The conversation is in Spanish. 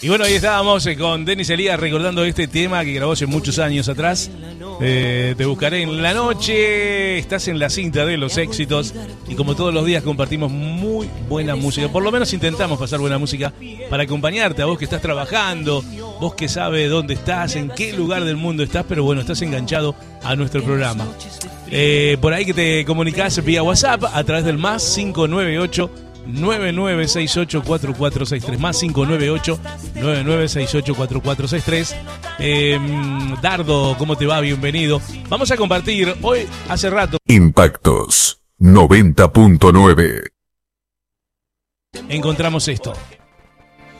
Y bueno, ahí estábamos con Denis Elías recordando este tema que grabó hace muchos años atrás. Te buscaré en la noche. Estás en la cinta de los éxitos. Y como todos los días compartimos muy buena música. Por lo menos intentamos pasar buena música para acompañarte a vos que estás trabajando, vos que sabes dónde estás, en qué lugar del mundo estás, pero bueno, estás enganchado a nuestro programa. Por ahí que te comunicás vía WhatsApp a través del más 598 99684463 más 598-9968-4463. Dardo, ¿cómo te va? Bienvenido. Vamos a compartir hoy, hace rato, Impactos 90.9. encontramos esto.